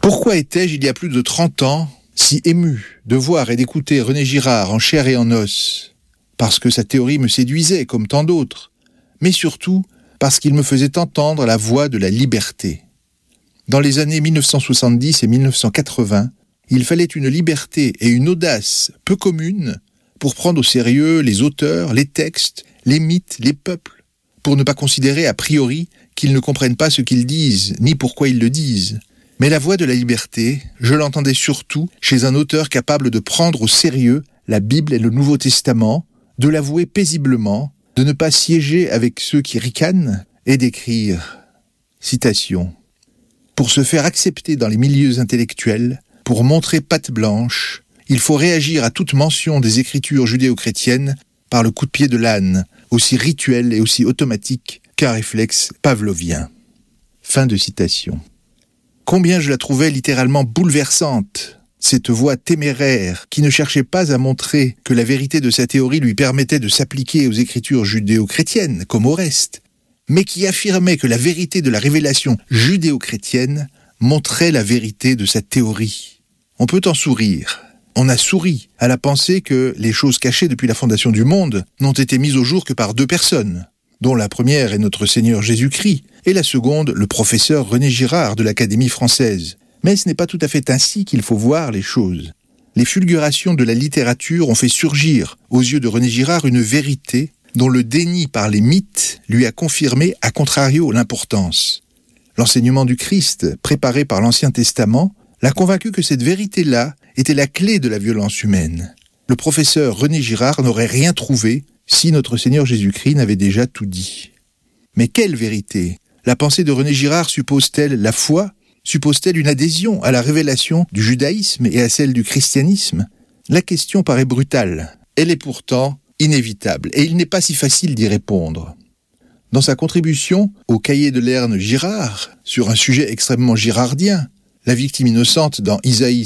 Pourquoi étais-je, il y a plus de 30 ans, si ému de voir et d'écouter René Girard en chair et en os? Parce que sa théorie me séduisait, comme tant d'autres, mais surtout parce qu'il me faisait entendre la voix de la liberté. Dans les années 1970 et 1980, il fallait une liberté et une audace peu communes pour prendre au sérieux les auteurs, les textes, les mythes, les peuples, pour ne pas considérer a priori qu'ils ne comprennent pas ce qu'ils disent, ni pourquoi ils le disent. Mais la voix de la liberté, je l'entendais surtout chez un auteur capable de prendre au sérieux la Bible et le Nouveau Testament, de l'avouer paisiblement, de ne pas siéger avec ceux qui ricanent et d'écrire. Citation. Pour se faire accepter dans les milieux intellectuels, pour montrer patte blanche, il faut réagir à toute mention des écritures judéo-chrétiennes par le coup de pied de l'âne, aussi rituel et aussi automatique qu'un réflexe pavlovien. Fin de citation. Combien je la trouvais littéralement bouleversante, cette voix téméraire qui ne cherchait pas à montrer que la vérité de sa théorie lui permettait de s'appliquer aux écritures judéo-chrétiennes, comme au reste, mais qui affirmait que la vérité de la révélation judéo-chrétienne montrait la vérité de sa théorie. On peut en sourire. On a souri à la pensée que les choses cachées depuis la fondation du monde n'ont été mises au jour que par 2 personnes, dont la première est notre Seigneur Jésus-Christ, et la seconde, le professeur René Girard de l'Académie française. Mais ce n'est pas tout à fait ainsi qu'il faut voir les choses. Les fulgurations de la littérature ont fait surgir, aux yeux de René Girard, une vérité dont le déni par les mythes lui a confirmé, à contrario, l'importance. L'enseignement du Christ, préparé par l'Ancien Testament, l'a convaincu que cette vérité-là était la clé de la violence humaine. Le professeur René Girard n'aurait rien trouvé si notre Seigneur Jésus-Christ n'avait déjà tout dit. Mais quelle vérité? La pensée de René Girard suppose-t-elle la foi? Suppose-t-elle une adhésion à la révélation du judaïsme et à celle du christianisme? La question paraît brutale. Elle est pourtant inévitable, et il n'est pas si facile d'y répondre. Dans sa contribution au cahier de Lerne Girard, sur un sujet extrêmement girardien, la victime innocente dans Isaïe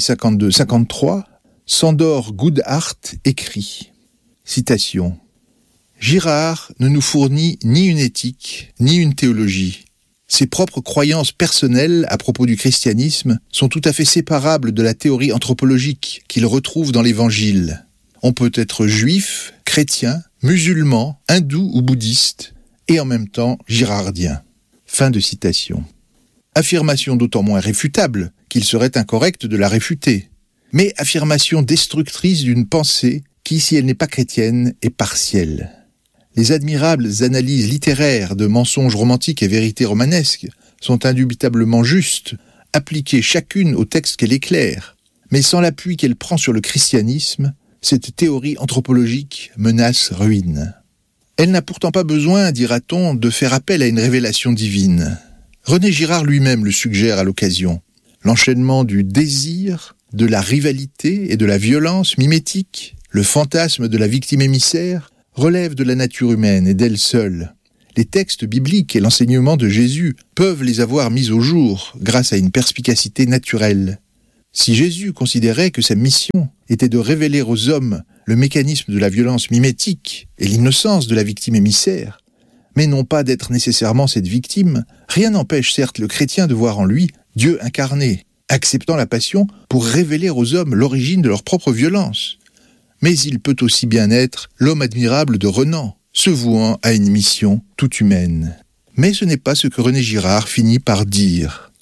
52-53, Sándor Goodhart écrit, citation, « Girard ne nous fournit ni une éthique, ni une théologie. Ses propres croyances personnelles à propos du christianisme sont tout à fait séparables de la théorie anthropologique qu'il retrouve dans l'Évangile. On peut être juif, chrétien, musulman, hindou ou bouddhiste, et en même temps girardien. » Fin de citation. Affirmation d'autant moins réfutable qu'il serait incorrect de la réfuter, mais affirmation destructrice d'une pensée qui, si elle n'est pas chrétienne, est partielle. Les admirables analyses littéraires de mensonges romantiques et vérités romanesques sont indubitablement justes, appliquées chacune au texte qu'elle éclaire, mais sans l'appui qu'elle prend sur le christianisme, cette théorie anthropologique menace ruine. Elle n'a pourtant pas besoin, dira-t-on, de faire appel à une révélation divine. René Girard lui-même le suggère à l'occasion. L'enchaînement du désir, de la rivalité et de la violence mimétique, le fantasme de la victime émissaire, relève de la nature humaine et d'elle seule. Les textes bibliques et l'enseignement de Jésus peuvent les avoir mis au jour grâce à une perspicacité naturelle. Si Jésus considérait que sa mission était de révéler aux hommes le mécanisme de la violence mimétique et l'innocence de la victime émissaire, mais non pas d'être nécessairement cette victime, rien n'empêche certes le chrétien de voir en lui Dieu incarné, acceptant la passion pour révéler aux hommes l'origine de leur propre violence. Mais il peut aussi bien être l'homme admirable de Renan, se vouant à une mission toute humaine. Mais ce n'est pas ce que René Girard finit par dire.